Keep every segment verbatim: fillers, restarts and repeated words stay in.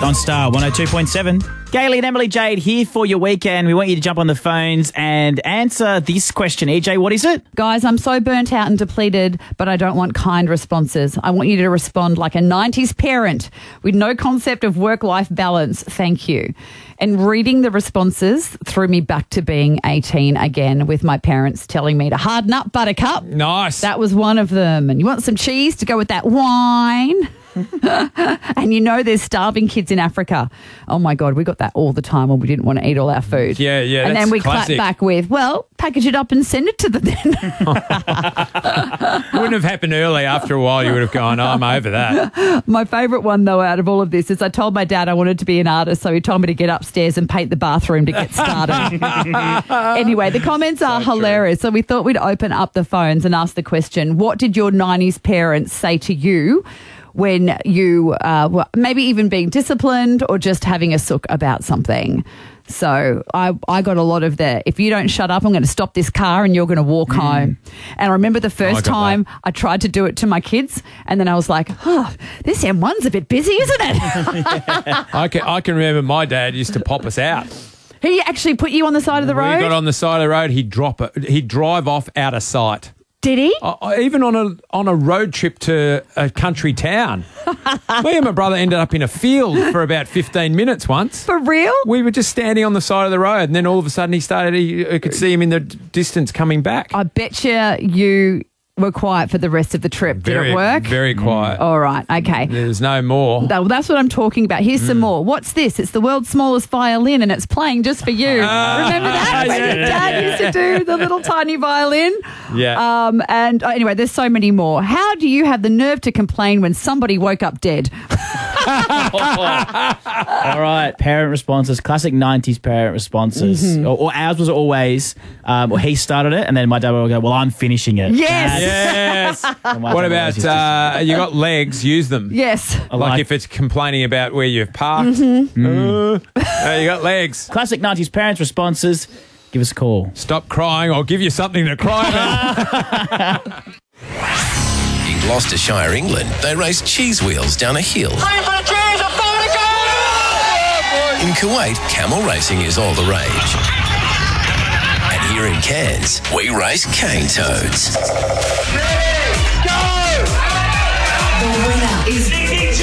on Star one oh two point seven. Gailey and Emily Jade here for your weekend. We want you to jump on the phones and answer this question. E J, what is it? Guys, I'm so burnt out and depleted, but I don't want kind responses. I want you to respond like a nineties parent with no concept of work-life balance. Thank you. And reading the responses threw me back to being eighteen again, with my parents telling me to harden up, buttercup. Nice. That was one of them. And you want some cheese to go with that wine? And you know there's starving kids in Africa. Oh, my God, we got that all the time when we didn't want to eat all our food. Yeah, yeah, And that's then we classic. clap back with, well, package it up and send it to them then. Wouldn't have happened early. After a while, you would have gone, oh, I'm over that. My favourite one, though, out of all of this is I told my dad I wanted to be an artist, so he told me to get upstairs and paint the bathroom to get started. Anyway, the comments are So hilarious. So we thought we'd open up the phones and ask the question, what did your nineties parents say to you when you uh, were maybe even being disciplined or just having a sook about something? So I, I got a lot of the, if you don't shut up, I'm going to stop this car and you're going to walk mm. home. And I remember the first got time that. I tried to do it to my kids, and then I was like, oh, this M one's a bit busy, isn't it? I can, I can remember my dad used to pop us out. He actually put you on the side of the When road? he got on the side of the road, he'd drop it. He'd drive off out of sight. Did he? Uh, even on a on a road trip to a country town. Me and my brother ended up in a field for about fifteen minutes once. For real? We were just standing on the side of the road, and then all of a sudden he started, he, I could see him in the d- distance coming back. I bet you you were quiet for the rest of the trip. very, Did it work? Very quiet. All right, okay. There's no more. That- That's what I'm talking about. Here's some more. What's this? It's the world's smallest violin, and it's playing just for you. Ah, Remember that? When yeah, your dad yeah. used to do the little tiny violin? Yeah. Um, and uh, anyway, there's so many more. How do you have the nerve to complain when somebody woke up dead? All right, parent responses, classic nineties parent responses. Mm-hmm. Or, or ours was always, um, well, he started it, and then my dad would go, well, I'm finishing it. Yes. Yes. And my What dad about always used to uh, you got legs? Use them. Yes. I Like, like- if it's complaining about where you've parked. Mm-hmm. Uh, uh, you got legs. Classic nineties parents responses. Give us a call. Stop crying. I'll give you something to cry about. In Gloucestershire, England, they race cheese wheels down a hill. In Kuwait, camel racing is all the rage. And here in Cairns, we race cane toads. The winner is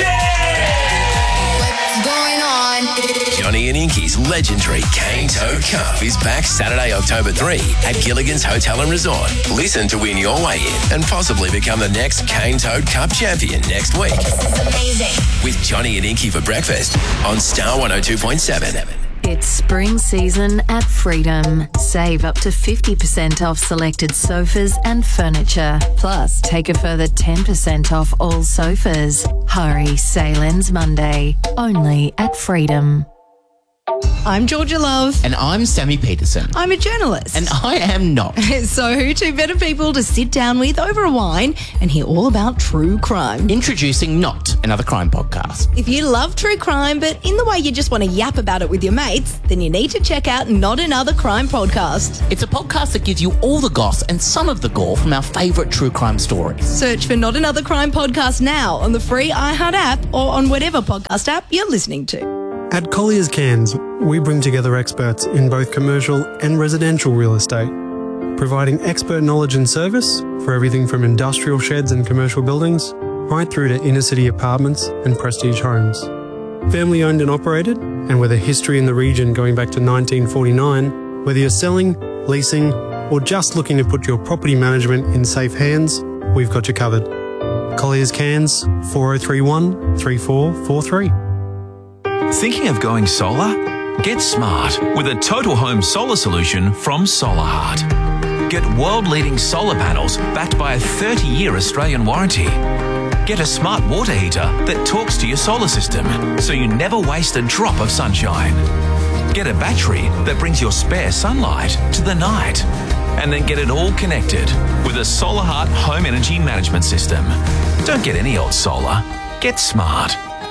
What's going on? Johnny and Inky's legendary Cane Toad Cup is back Saturday, October third at Gilligan's Hotel and Resort. Listen to win your way in and possibly become the next Cane Toad Cup champion next week. Amazing. With Johnny and Inky for breakfast on Star one oh two point seven. It's spring season at Freedom. Save up to fifty percent off selected sofas and furniture. Plus, take a further ten percent off all sofas. Hurry, sale ends Monday. Only at Freedom. I'm Georgia Love. And I'm Sammy Peterson. I'm a journalist. And I am not. So who two better people to sit down with over a wine and hear all about true crime? Introducing Not, another crime podcast. If you love true crime, but in the way you just want to yap about it with your mates, then you need to check out Not Another Crime Podcast. It's a podcast that gives you all the goss and some of the gore from our favourite true crime stories. Search for Not Another Crime Podcast now on the free iHeart app or on whatever podcast app you're listening to. At Colliers Cairns, we bring together experts in both commercial and residential real estate, providing expert knowledge and service for everything from industrial sheds and commercial buildings right through to inner city apartments and prestige homes. Family owned and operated, and with a history in the region going back to nineteen forty-nine, whether you're selling, leasing, or just looking to put your property management in safe hands, we've got you covered. Colliers Cairns, four oh three one, three four four three. Thinking of going solar? Get smart with a total home solar solution from Solarheart. Get world-leading solar panels backed by a thirty-year Australian warranty. Get a smart water heater that talks to your solar system so you never waste a drop of sunshine. Get a battery that brings your spare sunlight to the night. And then get it all connected with a Solarheart home energy management system. Don't get any old solar. Get smart.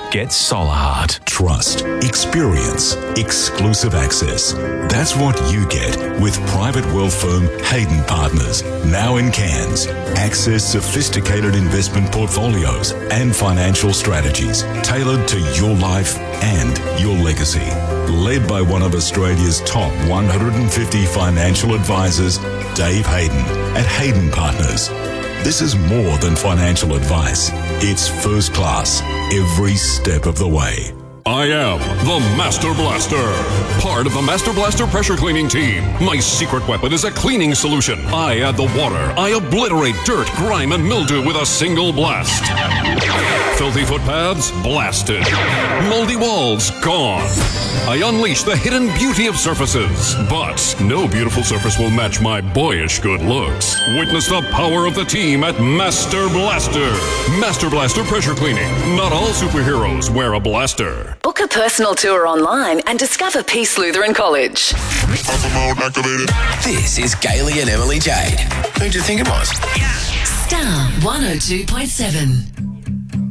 Get Solarheart. Trust, experience, exclusive access. That's what you get with private wealth firm Hayden Partners. Now in Cairns. Access sophisticated investment portfolios and financial strategies tailored to your life and your legacy. Led by one of Australia's top one hundred fifty financial advisors, Dave Hayden at Hayden Partners. This is more than financial advice. It's first class every step of the way. I am the Master Blaster, part of the Master Blaster pressure cleaning team. My secret weapon is a cleaning solution. I add the water. I obliterate dirt, grime, and mildew with a single blast. Filthy footpaths, blasted. Moldy walls, gone. I unleash the hidden beauty of surfaces. But no beautiful surface will match my boyish good looks. Witness the power of the team at Master Blaster. Master Blaster pressure cleaning. Not all superheroes wear a blaster. Book a personal tour online and discover Peace Lutheran College. This is Gailey and Emily Jade. Who do you think it was? Star one oh two point seven.